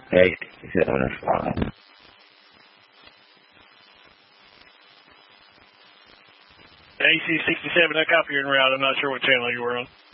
AC-67 is fine. AC-67, I copy you en route. I'm not sure what channel you were on.